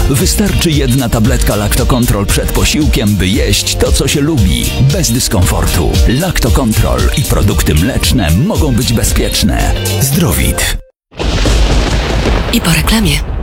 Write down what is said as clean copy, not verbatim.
Wystarczy jedna tabletka Lactocontrol przed posiłkiem, by jeść to, co się lubi, bez dyskomfortu. Lactocontrol i produkty mleczne mogą być bezpieczne. Zdrowit. I po reklamie.